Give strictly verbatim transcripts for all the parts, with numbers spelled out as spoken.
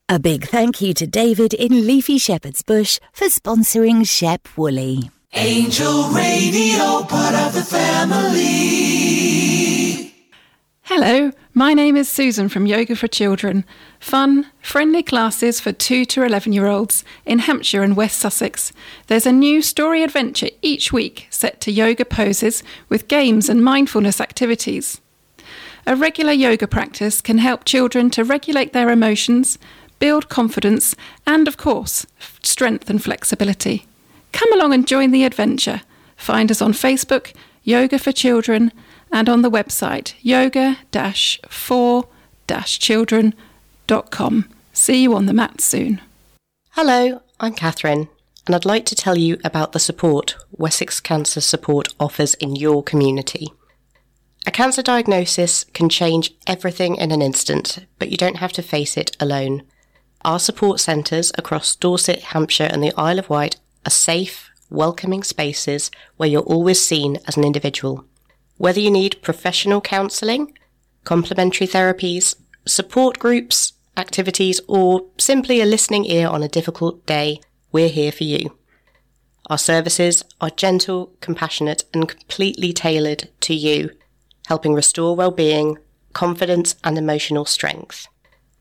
A big thank you to David in Leafy Shepherd's Bush for sponsoring Shep Woolly. Angel Radio, part of the family. Hello, my name is Susan from Yoga for Children. Fun, friendly classes for two to eleven-year-olds in Hampshire and West Sussex. There's a new story adventure each week set to yoga poses with games and mindfulness activities. A regular yoga practice can help children to regulate their emotions, build confidence, and, of course, strength and flexibility. Come along and join the adventure. Find us on Facebook, Yoga for Children, and on the website yoga dash for dash children dot com. See you on the mat soon. Hello, I'm Catherine, and I'd like to tell you about the support Wessex Cancer Support offers in your community. A cancer diagnosis can change everything in an instant, but you don't have to face it alone. Our support centres across Dorset, Hampshire and the Isle of Wight are safe, welcoming spaces where you're always seen as an individual. Whether you need professional counselling, complementary therapies, support groups, activities, or simply a listening ear on a difficult day, we're here for you. Our services are gentle, compassionate and completely tailored to you, helping restore well-being, confidence and emotional strength.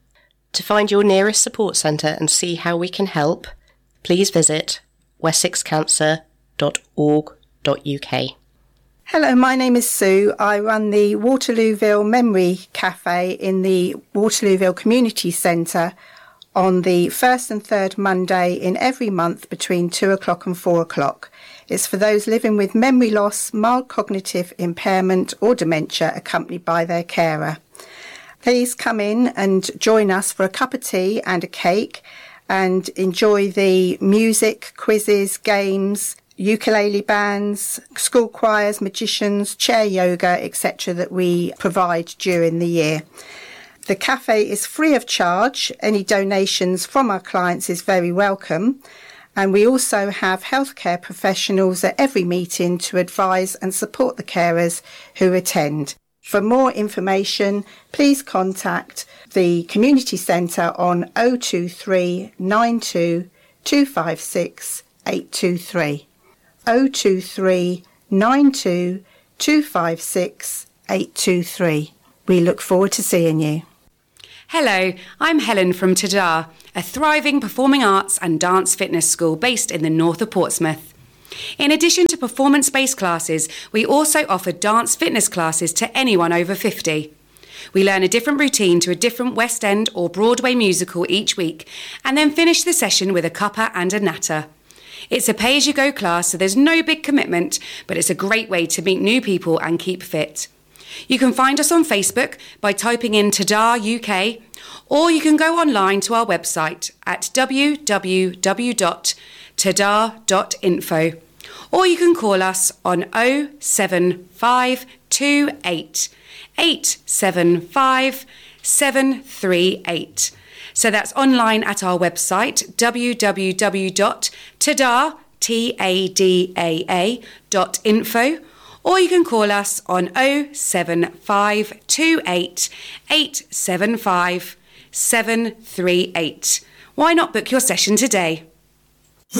To find your nearest support centre and see how we can help, please visit wessex cancer dot org dot U K. Hello, my name is Sue. I run the Waterlooville Memory Cafe in the Waterlooville Community Centre on the first and third Monday in every month between two o'clock and four o'clock. It's for those living with memory loss, mild cognitive impairment or dementia accompanied by their carer. Please come in and join us for a cup of tea and a cake and enjoy the music, quizzes, games, ukulele bands, school choirs, magicians, chair yoga, et cetera that we provide during the year. The cafe is free of charge. Any donations from our clients is very welcome. And we also have healthcare professionals at every meeting to advise and support the carers who attend. For more information, please contact the Community Centre on oh two three nine two two five six eight two three. oh two three nine two two five six eight two three. We look forward to seeing you. Hello, I'm Helen from Tadar, a thriving performing arts and dance fitness school based in the north of Portsmouth. In addition to performance-based classes, we also offer dance fitness classes to anyone over fifty. We learn a different routine to a different West End or Broadway musical each week and then finish the session with a cuppa and a natter. It's a pay-as-you-go class, so there's no big commitment, but it's a great way to meet new people and keep fit. You can find us on Facebook by typing in Tadar U K, or you can go online to our website at w w w dot tadar dot info, or you can call us on oh seven five two eight eight seven five seven three eight. So that's online at our website, w w w dot tadar dot info, or you can call us on oh seven five two eight eight seven five seven three eight. Why not book your session today?